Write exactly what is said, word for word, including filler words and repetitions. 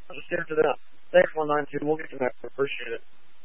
I'll just get into that. Thanks, one nine two. We'll get to that. Appreciate it.